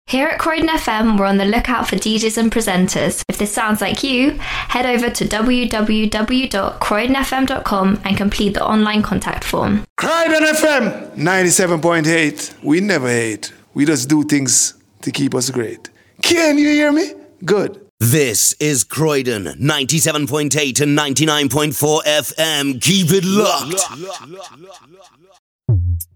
Here at Croydon FM, we're on the lookout for DJs and presenters. If this sounds like you, head over to www.croydonfm.com and complete the online contact form. Croydon FM 97.8. We never hate. We just do things to keep us great. Can you hear me? Good. This is Croydon 97.8 and 99.4 FM. Keep it locked.